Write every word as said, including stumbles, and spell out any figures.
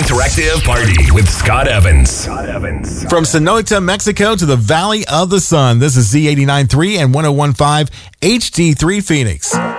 Interactive Party with Scott Evans. Scott Evans. From Sonoita, Mexico to the Valley of the Sun, this is Z eighty-nine point three and one oh one point five H D three Phoenix.